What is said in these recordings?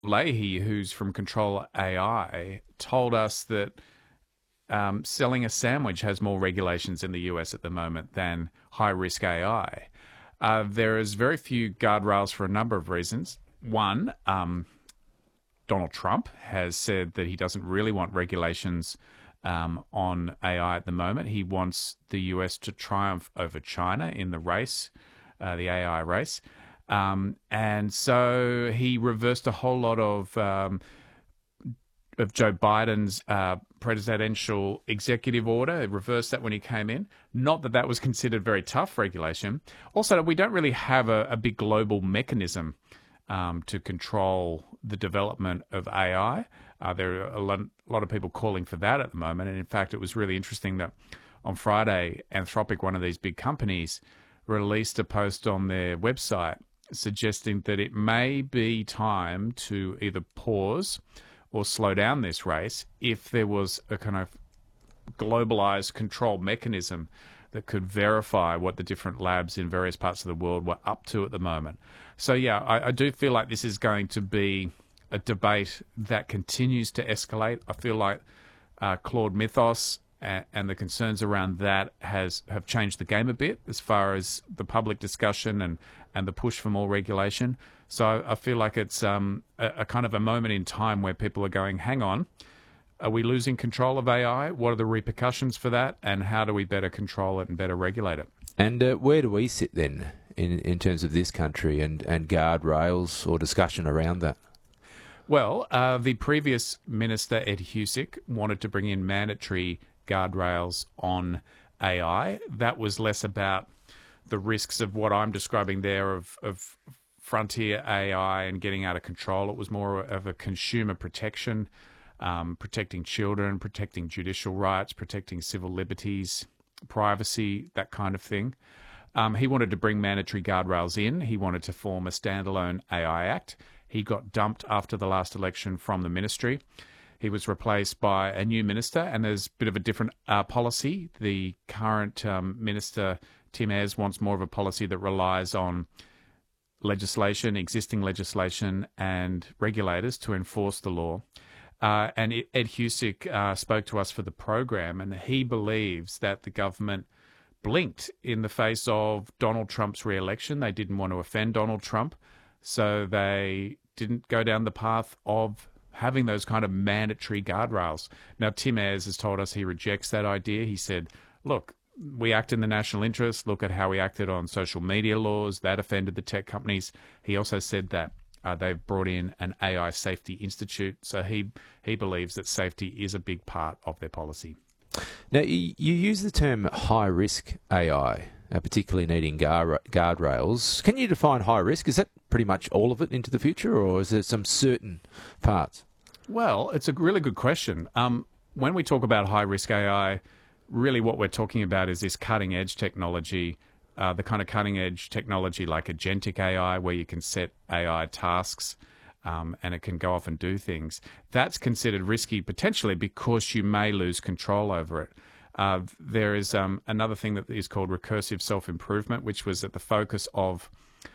Leahy, who's from Control AI, told us that selling a sandwich has more regulations in the US at the moment than high risk AI. There is very few guardrails for a number of reasons. One, Donald Trump has said that he doesn't really want regulations on AI at the moment. He wants the US to triumph over China in the race, the AI race. And so he reversed a whole lot of Joe Biden's presidential executive order. He reversed that when he came in. Not that that was considered very tough regulation. Also, we don't really have a big global mechanism to control the development of AI. There are a lot of people calling for that at the moment. And in fact, it was really interesting that on Friday, Anthropic, one of these big companies, released a post on their website suggesting that it may be time to either pause or slow down this race if there was a kind of globalized control mechanism that could verify what the different labs in various parts of the world were up to at the moment. So, yeah, I do feel like this is going to be a debate that continues to escalate. I feel like Claude Mythos and the concerns around that have changed the game a bit as far as the public discussion and the push for more regulation. So I feel like it's a kind of a moment in time where people are going, hang on, are we losing control of AI? What are the repercussions for that? And how do we better control it and better regulate it? And where do we sit then in terms of this country and guardrails or discussion around that? Well, the previous minister, Ed Husic, wanted to bring in mandatory guardrails on AI. That was less about the risks of what I'm describing there of frontier AI and getting out of control. It was more of a consumer protection, protecting children, protecting judicial rights, protecting civil liberties, privacy, that kind of thing. He wanted to bring mandatory guardrails in. He wanted to form a standalone AI Act. He got dumped after the last election from the ministry. He was replaced by a new minister, and there's a bit of a different policy. The current minister, Tim Ayres, wants more of a policy that relies on legislation, existing legislation, and regulators to enforce the law. And Ed Husic spoke to us for the program, and he believes that the government blinked in the face of Donald Trump's re-election. They didn't want to offend Donald Trump, so they didn't go down the path of having those kind of mandatory guardrails. Now, Tim Ayres has told us he rejects that idea. He said, look, we act in the national interest. Look at how we acted on social media laws. That offended the tech companies. He also said that they've brought in an AI Safety Institute. So he believes that safety is a big part of their policy. Now, you use the term high-risk AI, particularly needing guardrails. Can you define high risk? Is that pretty much all of it into the future, or is there some certain parts? Well, it's a really good question. When we talk about high-risk AI, really what we're talking about is this cutting-edge technology, the kind of cutting-edge technology like agentic AI, where you can set AI tasks and it can go off and do things. That's considered risky potentially because you may lose control over it. There is another thing that is called recursive self-improvement, which was at the focus of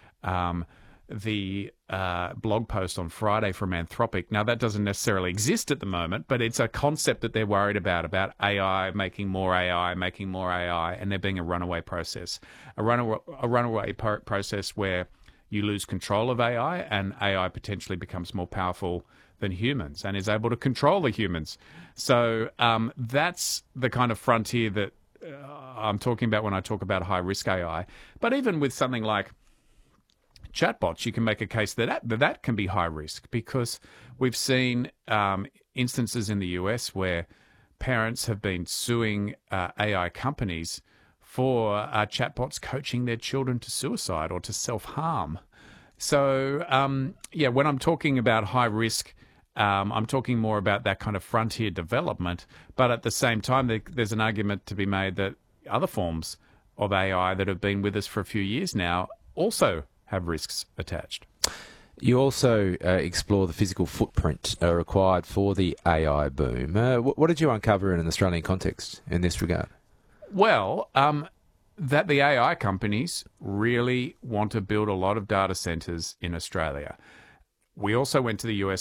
the blog post on Friday from Anthropic. Now, that doesn't necessarily exist at the moment, but it's a concept that they're worried about AI making more AI, and there being a runaway process. A runaway process where you lose control of AI and AI potentially becomes more powerful than humans and is able to control the humans. So that's the kind of frontier that I'm talking about when I talk about high-risk AI. But even with something like chatbots, you can make a case that can be high risk because we've seen instances in the US where parents have been suing AI companies for chatbots coaching their children to suicide or to self-harm. So, when I'm talking about high risk, I'm talking more about that kind of frontier development. But at the same time, there's an argument to be made that other forms of AI that have been with us for a few years now also have risks attached. You also explore the physical footprint required for the AI boom. What did you uncover in an Australian context in this regard? Well, that the AI companies really want to build a lot of data centers in Australia. We also went to the US